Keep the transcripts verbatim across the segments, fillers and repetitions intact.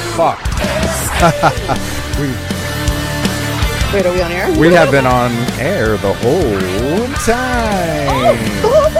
fuck. we, Wait, are we on air? we have been on air the whole time. Oh,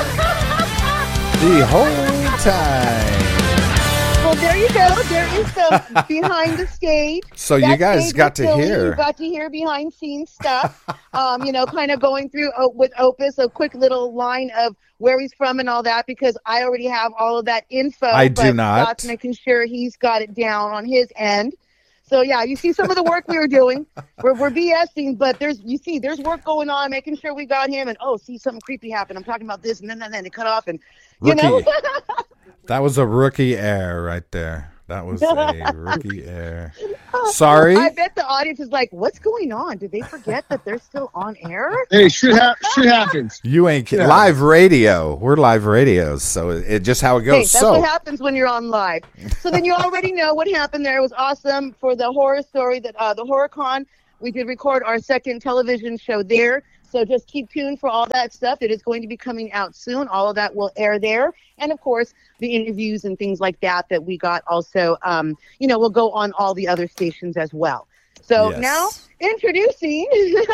the whole time. well, there you go. There is some behind the stage. So you guys got to hear. You got to hear behind scenes stuff. um, you know, kind of going through uh, with Opus, a quick little line of where he's from and all that, because I already have all of that info. I do but not. Scott's making sure he's got it down on his end. So yeah, you see some of the work we were doing. We're we're BSing, but there's you see there's work going on, making sure we got him. And oh, see something creepy happen. I'm talking about this, and then and then it cut off, and you Rookie. know. That was a rookie error right there. That was a rookie error. Sorry. I bet the audience is like, "What's going on? Did they forget that they're still on air?" Hey, shit, ha- shit happens. You ain't Yeah. live radio. We're live radios, so it, it just how it goes. Hey, that's so what happens when you're on live. So then you already know what happened there. It was awesome for the horror story that uh, the HorrorCon. We did record our second television show there. So just keep tuned for all that stuff. It is going to be coming out soon. All of that will air there. And, of course, the interviews and things like that that we got also, um, you know, will go on all the other stations as well. So Yes. now introducing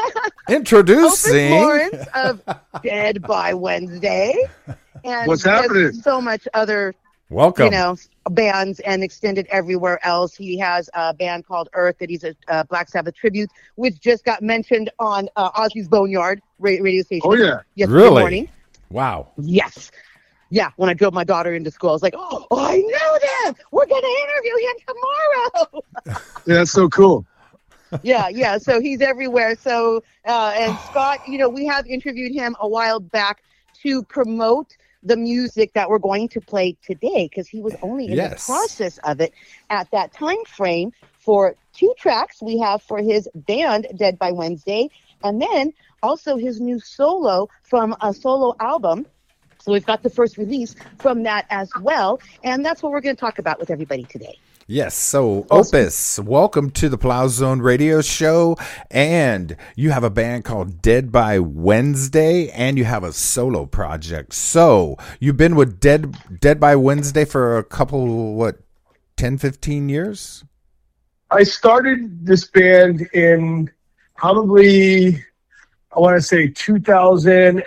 introducing Opus Lawrence of Dead by Wednesday. And What's there's happening? so much other, Welcome. you know, bands and extended everywhere else. He has a band called Earth that he's a uh, Black Sabbath tribute, which just got mentioned on uh, Ozzy's Boneyard ra- radio station. Oh, yeah. Yesterday Really? morning. Wow. Yes. Yeah, when I drove my daughter into school, I was like, oh, I know them. We're going to interview him tomorrow. Yeah, that's so cool. yeah, yeah. So he's everywhere. So, uh, and Scott, you know, we have interviewed him a while back to promote the music that we're going to play today, because he was only in Yes. the process of it at that time frame for two tracks we have for his band Dead by Wednesday, and then also his new solo from a solo album. So we've got the first release from that as well, and that's what we're going to talk about with everybody today. Yes, so Opus, welcome to the Plow Zone Radio Show, and you have a band called Dead by Wednesday, and you have a solo project. So you've been with Dead Dead by Wednesday for a couple, what, ten, fifteen years? I started this band in probably, I want to say two thousand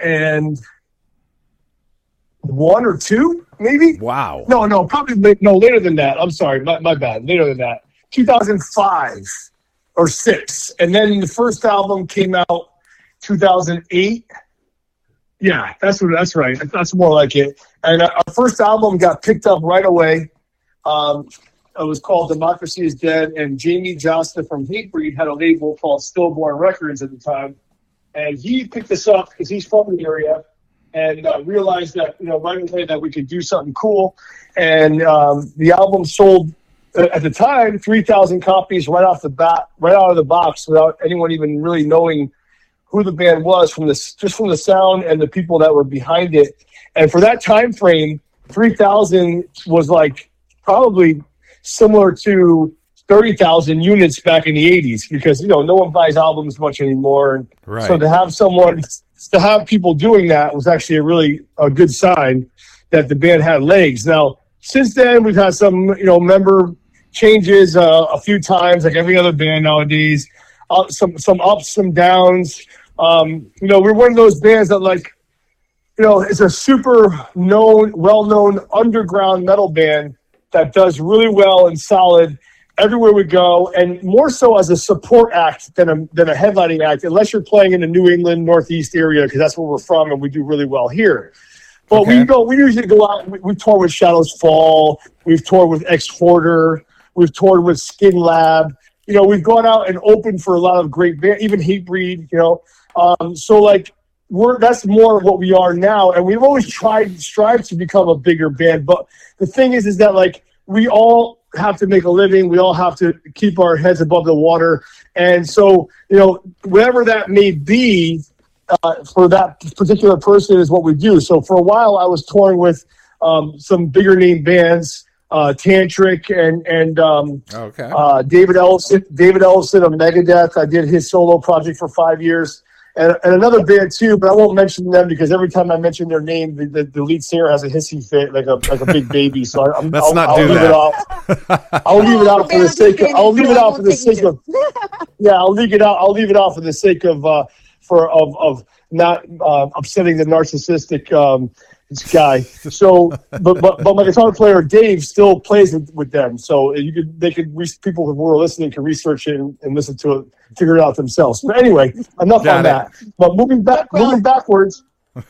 one or two, maybe? Wow. No, no, probably la- no later than that. I'm sorry, my, my bad. Later than that, two thousand five or six, and then the first album came out two thousand eight. Yeah, that's what. That's right. That's more like it. And our first album got picked up right away. Um, it was called "Democracy Is Dead," and Jamie Josta from Hatebreed had a label called Stillborn Records at the time, and he picked us up because he's from the area. And uh, realized that, you know, right away that we could do something cool. And um, the album sold, uh, at the time, three thousand copies right off the bat, right out of the box, without anyone even really knowing who the band was, from the, just from the sound and the people that were behind it. And for that time frame, three thousand was like probably similar to thirty thousand units back in the eighties, because, you know, no one buys albums much anymore. And Right. so to have someone... to have people doing that was actually a really a good sign that the band had legs. Now, since then, we've had some, you know, member changes uh, a few times, like every other band nowadays. Uh, some some ups, some downs. Um, you know, we're one of those bands that, like, you know, it's a super known, well-known underground metal band that does really well and solid everywhere we go, and more so as a support act than a than a headlining act, unless you're playing in the New England Northeast area, because that's where we're from, and we do really well here. But Okay. we go, we usually go out. We, we've toured with Shadows Fall, we've toured with Ex Hoarder, we've toured with Skin Lab. You know, we've gone out and opened for a lot of great bands, even Hatebreed. You know, um, so like we're that's more of what we are now, and we've always tried strived to become a bigger band. But the thing is, is that like we all have to make a living. We all have to keep our heads above the water. And so, you know, whatever that may be uh, for that particular person is what we do. So for a while I was touring with um, some bigger name bands, uh, Tantric and, and um, Okay. uh, David Ellison, David Ellison of Megadeth. I did his solo project for five years. and, and another band too, but I won't mention them because every time I mention their name, the, the, the lead singer has a hissy fit like a like a big baby. So I, I'm, Let's I'll, not I'll do leave that. it off. I'll leave it out for the sake of. I'll leave it out for the sake of. Yeah, I'll leave it out. I'll leave it out for the sake of uh, for of of not uh, upsetting the narcissistic. Um, This guy. So, but but but my guitar player Dave still plays with, with them. So you could they could re- people who were listening can research it and, and listen to it, figure it out themselves. But anyway, enough Got on it. that. But moving back, moving backwards.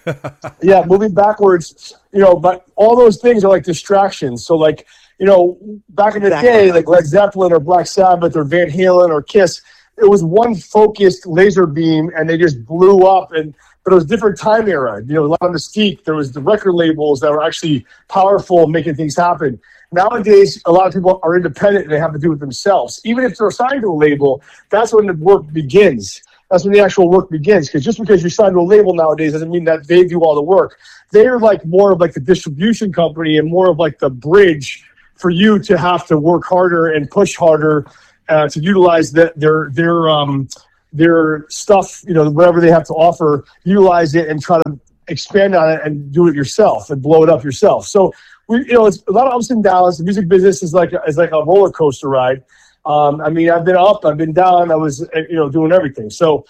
yeah, moving backwards. You know, but all those things are like distractions. So like you know, back in the Exactly. day, like Led Zeppelin or Black Sabbath or Van Halen or Kiss, it was one focused laser beam, and they just blew up and. But it was a different time era. You know, a lot of Mystique, there was the record labels that were actually powerful, making things happen. Nowadays, a lot of people are independent and they have to do it themselves. Even if they're signed to a label, that's when the work begins. That's when the actual work begins. Because just because you're signed to a label nowadays doesn't mean that they do all the work. They're like more of like the distribution company and more of like the bridge for you to have to work harder and push harder uh, to utilize that their their um their stuff, you know, whatever they have to offer, utilize it and try to expand on it and do it yourself and blow it up yourself. So we, you know, it's a lot of ups and downs. The music business is like a, is like a roller coaster ride. Um, I mean, I've been up, I've been down, I was, you know, doing everything. So,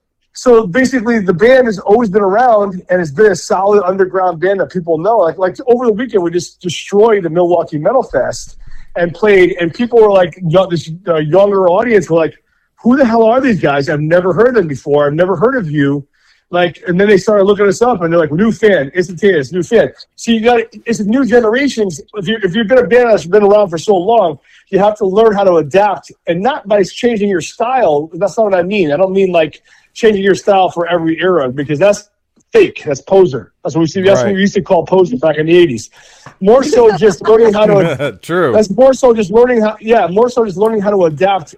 so basically, the band has always been around and it's been a solid underground band that people know. Like, like over the weekend, we just destroyed the Milwaukee Metal Fest and played, and people were like, young, this uh, younger audience were like, who the hell are these guys? I've never heard them before. I've never heard of you. Like, and then they started looking us up, and they're like, "New fan, instantaneous, new fan." So you got it's a new generations. If you if you've been a band that's been around for so long, you have to learn how to adapt, and not by changing your style. That's not what I mean. I don't mean like changing your style for every era, because that's fake. That's poser. That's what we see. That's Right. what we used to call poser back in the eighties. More so, just learning how to. True. That's more so just learning how. Yeah, more so just learning how to adapt.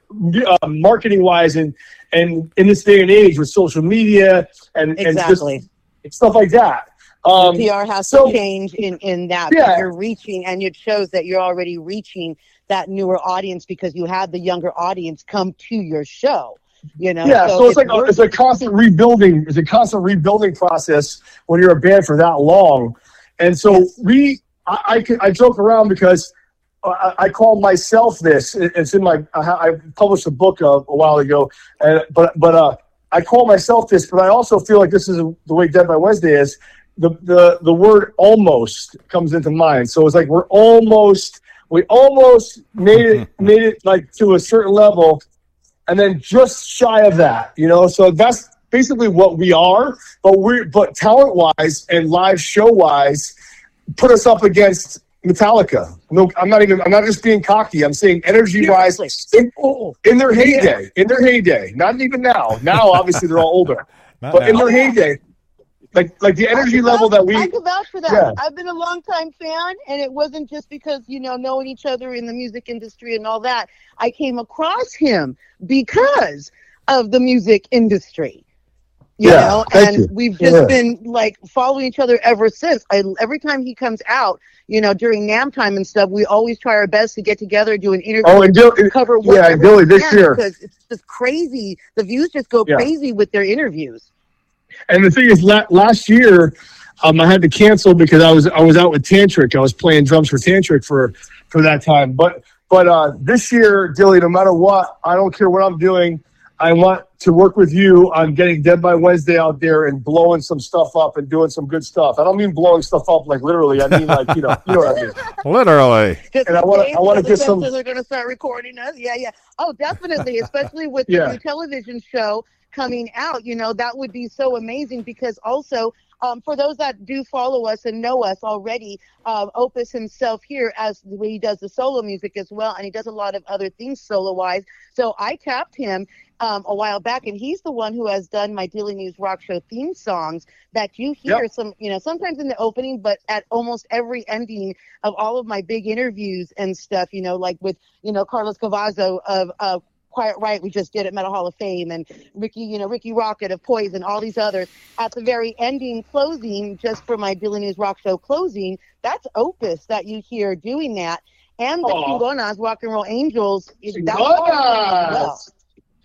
Uh, marketing wise and and in this day and age with social media and, Exactly. and just stuff like that. Um, P R has so- to change in, in that. Yeah. But you're reaching, and it shows that you're already reaching that newer audience because you had the younger audience come to your show. You know, yeah, so, it's like a, working. it's a constant rebuilding. It's a constant rebuilding process when you're a band for that long. And so Yes. we, I, I, can- I joke around because I, I call myself this. It- It's in my. I, I published a book a, a while ago, and but but uh, I call myself this. But I also feel like this is the way Dead by Wednesday is. The the the word almost comes into mind. So it's like we're almost we almost made it made it like to a certain level, and then just shy of that. You know, so that's basically what we are. But we're but talent wise and live show wise, put us up against Metallica. No, I'm not even. I'm not just being cocky. I'm saying energy-wise, in, in their heyday, in their heyday. Not even now. Now, obviously, they're all older, Not but in now. their heyday, like like the I energy can level vouch- that we. I can vouch for that. Yeah. I've been a long time fan, and it wasn't just because, you know, knowing each other in the music industry and all that. I came across him because of the music industry. You Yeah, know, thank and you. we've just Yeah. been like following each other ever since. I, every time he comes out, you know, during NAMM time and stuff, we always try our best to get together, do an interview, Oh, and Dil- cover yeah, whatever and Billy we this can, year. because it's just crazy. The views just go Yeah. crazy with their interviews. And the thing is, la- last year, um, I had to cancel because I was I was out with Tantric. I was playing drums for Tantric for for that time. But but uh, this year, Dilly, no matter what, I don't care what I'm doing. I want to work with you on getting Dead by Wednesday out there and blowing some stuff up and doing some good stuff. I don't mean blowing stuff up like literally. I mean like you know you know what I mean. Literally. Just And I in wanna- case I wanna the get some- Simpsons are going to start recording us. Yeah, yeah. Oh, definitely, especially with Yeah. the new television show coming out. You know, that would be so amazing because also, um, for those that do follow us and know us already, uh, Opus himself here, as the way he does the solo music as well, and he does a lot of other things solo-wise. So I tapped him um, a while back, and he's the one who has done my Daily News Rock Show theme songs that you hear Yep. some, you know, sometimes in the opening, but at almost every ending of all of my big interviews and stuff, you know, like with, you know, Carlos Cavazo of uh, Quiet Riot, we just did at Metal Hall of Fame, and Ricky, you know, Ricky Rocket of Poison, all these others. At the very ending closing, just for my Daily News Rock Show closing, that's Opus that you hear doing that. And the Aw. Chingonas, Rock and Roll Angels. is- that Chingonas! was well.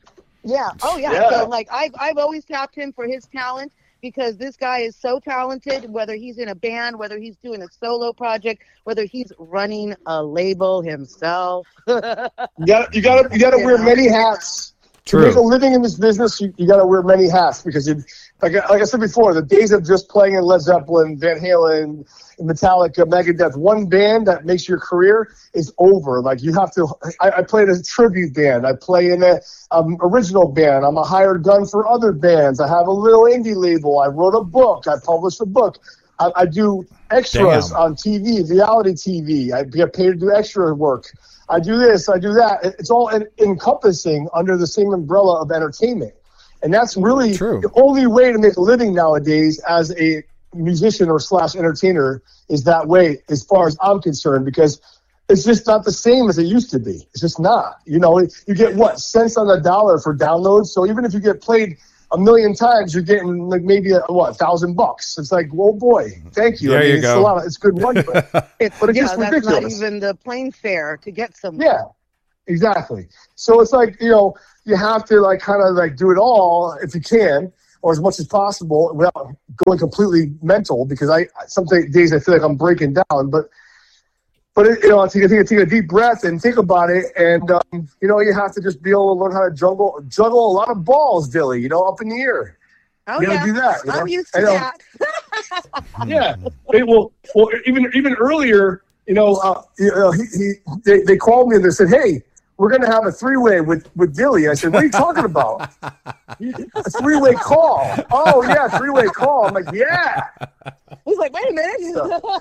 Yeah. Oh, yeah. Yeah. So, like, I've, I've always tapped him for his talent because this guy is so talented, whether he's in a band, whether he's doing a solo project, whether he's running a label himself. You got you got to you got to Yeah. wear many hats. True. To make a living in this business, you, you got to wear many hats because, you, like, I- like I said before, the days of just playing in Led Zeppelin, Van Halen, Metallica, Megadeth, one band that makes your career is over. Like, you have to. I, I played a tribute band. I play in a um, original band. I'm a hired gun for other bands. I have a little indie label. I wrote a book. I published a book. I, I do extras Damn. on T V, reality T V. I get paid to do extra work. I do this, I do that. It's all en- encompassing under the same umbrella of entertainment. And that's really True. the only way to make a living nowadays as a musician or slash entertainer is that way, as far as I'm concerned, because it's just not the same as it used to be. It's just not. You know, you get what, cents on the dollar for downloads. So even if you get played a million times, you're getting like maybe a, what, a thousand bucks. It's like, well, boy, thank you. There I mean, you it's go. a lot of, it's good money, but, It's, but it's yeah, just that's ridiculous. not even the plane fare to get somewhere. Yeah, exactly. So it's like, you know, you have to like kind of like do it all if you can, or as much as possible without going completely mental, because I some days I feel like I'm breaking down, but but it, you know, take a, take, a, take a deep breath and think about it, and um, you know, you have to just be able to learn how to juggle juggle a lot of balls, Dilly, you know, up in the air. Oh, You gotta yeah. do that, you know? I'm used I to know. that. Yeah. They, well, well, even even earlier, you know, uh, you know he, he they, they called me and they said, "Hey, we're going to have a three-way with, with Dilly." I said, "What are you talking about?" A three-way call. Oh, yeah, three-way call. I'm like, yeah. He's like, wait a minute.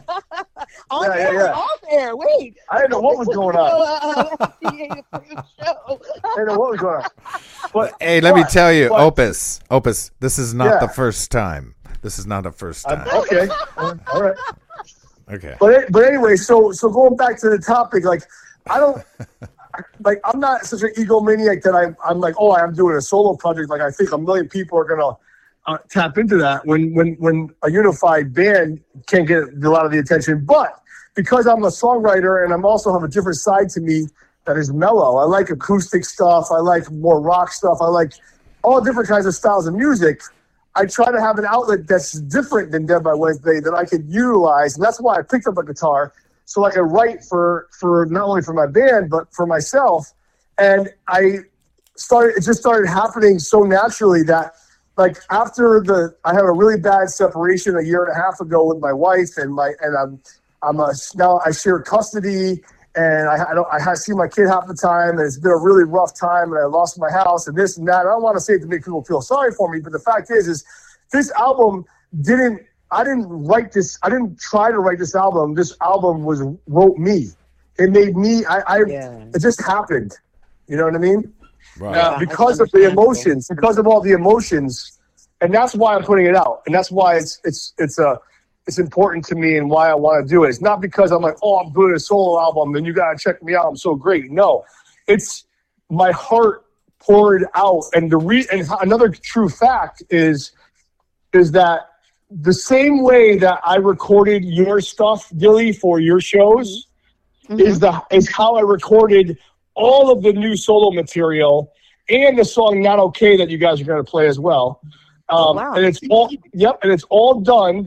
On Yeah, yeah, air, yeah. off air, wait. I didn't know what was going on. Uh, F D A approved show. I didn't know what was going on. But Hey, let me but- tell you, but- Opus, Opus, this is not Yeah. the first time. This is not the first I'm- time. okay. All right. Okay. But but anyway, so so going back to the topic, like I don't like I'm not such an egomaniac that I'm I'm like, oh, I'm doing a solo project. Like I think a million people are gonna uh, tap into that when when when a unified band can't get a lot of the attention. But because I'm a songwriter and I'm also have a different side to me that is mellow. I like acoustic stuff. I like more rock stuff. I like all different kinds of styles of music. I try to have an outlet that's different than Dead by Wednesday that I could utilize, and that's why I picked up a guitar so I could write for for not only for my band but for myself. And I started; it just started happening so naturally that, like after the, I had a really bad separation a year and a half ago with my wife, and my and I'm I'm a, now I share custody. And I, I don't, I see my kid half the time, and it's been a really rough time, and I lost my house, and this and that. I don't want to say it to make people feel sorry for me, but the fact is, is this album didn't. I didn't write this. I didn't try to write this album. This album was wrote me. It made me. I. I Yeah. It just happened. You know what I mean? Right. Uh, because of the emotions, because of all the emotions, and that's why I'm putting it out, and that's why it's it's it's a. It's important to me and why I want to do it. It's not because I'm like, oh, I'm doing a solo album and you got to check me out. I'm so great. No, it's my heart poured out. And the re- and another true fact is, is that the same way that I recorded your stuff, Dilly, for your shows, Mhm. is the is how I recorded all of the new solo material and the song "Not Okay" that you guys are going to play as well. Um, Wow. And it's all yep, and it's all done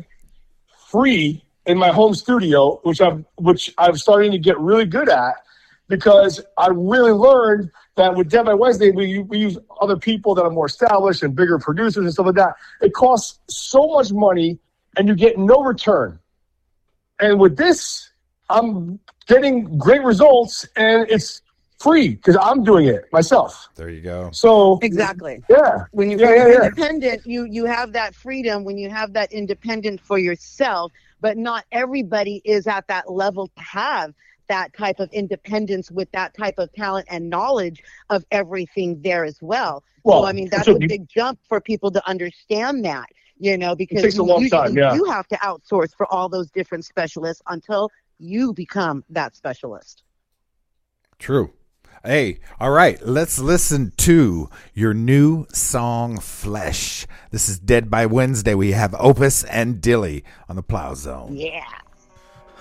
free in my home studio, which I'm which I'm starting to get really good at, because I really learned that with Dead by Wednesday, we we use other people that are more established and bigger producers and stuff like that. It costs so much money, and you get no return. And with this, I'm getting great results, and it's free because I'm doing it myself. There you go. So Exactly. yeah, When you- Yeah, when yeah, you're yeah. independent, you you have that freedom when you have that independent for yourself. But not everybody is at that level to have that type of independence with that type of talent and knowledge of everything there as well. Well, so I mean, that's so a you- big jump for people to understand that. You know, because takes a you long usually time, yeah. do have to outsource for all those different specialists until you become that specialist. True. Hey, all right, let's listen to your new song, Flesh. This is Dead by Wednesday. We have Opus and Dilly on the Plow Zone. Yeah.